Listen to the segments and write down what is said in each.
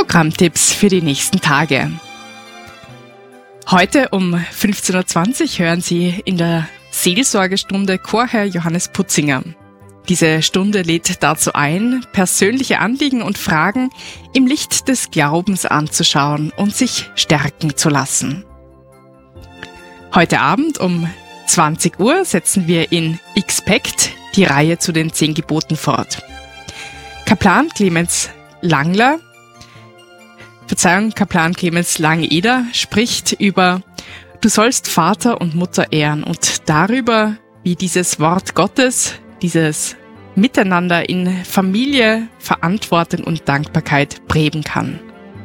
Programmtipps für die nächsten Tage. Heute um 15.20 Uhr hören Sie in der Seelsorgestunde Chorherr Johannes Putzinger. Diese Stunde lädt dazu ein, persönliche Anliegen und Fragen im Licht des Glaubens anzuschauen und sich stärken zu lassen. Heute Abend um 20 Uhr setzen wir in Expect die Reihe zu den 10 Geboten fort. Kaplan Clemens Lang-Eder spricht über Du sollst Vater und Mutter ehren und darüber, wie dieses Wort Gottes, dieses Miteinander in Familie, Verantwortung und Dankbarkeit prägen kann.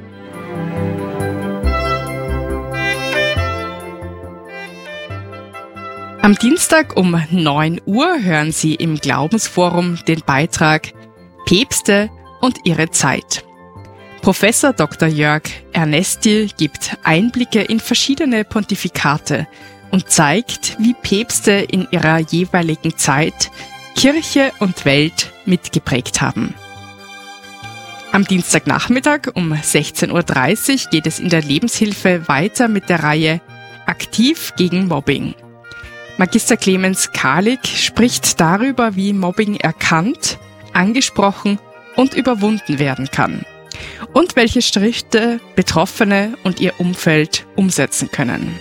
Am Dienstag um 9 Uhr hören Sie im Glaubensforum den Beitrag Päpste und ihre Zeit. Professor Dr. Jörg Ernesti gibt Einblicke in verschiedene Pontifikate und zeigt, wie Päpste in ihrer jeweiligen Zeit Kirche und Welt mitgeprägt haben. Am Dienstagnachmittag um 16.30 Uhr geht es in der Lebenshilfe weiter mit der Reihe Aktiv gegen Mobbing. Magister Clemens Karlik spricht darüber, wie Mobbing erkannt, angesprochen und überwunden werden kann und welche Schritte Betroffene und ihr Umfeld umsetzen können.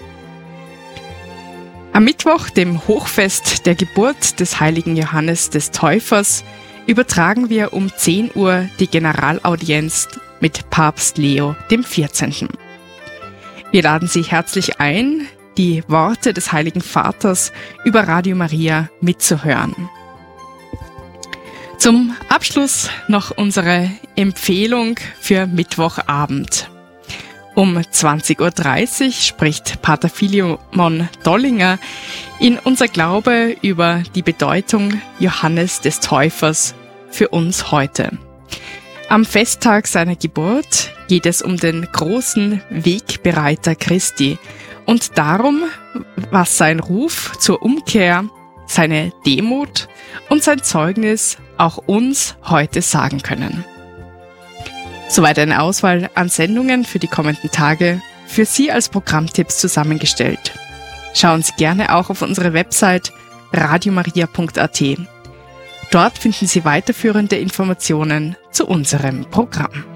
Am Mittwoch, dem Hochfest der Geburt des heiligen Johannes des Täufers, übertragen wir um 10 Uhr die Generalaudienz mit Papst Leo XIV. Wir laden Sie herzlich ein, die Worte des Heiligen Vaters über Radio Maria mitzuhören. Zum Abschluss noch unsere Empfehlung für Mittwochabend. Um 20.30 Uhr spricht Pater Philemon Dollinger in Unser Glaube über die Bedeutung Johannes des Täufers für uns heute. Am Festtag seiner Geburt geht es um den großen Wegbereiter Christi und darum, was sein Ruf zur Umkehr, seine Demut und sein Zeugnis auch uns heute sagen können. Soweit eine Auswahl an Sendungen für die kommenden Tage für Sie als Programmtipps zusammengestellt. Schauen Sie gerne auch auf unsere Website radiomaria.at. Dort finden Sie weiterführende Informationen zu unserem Programm.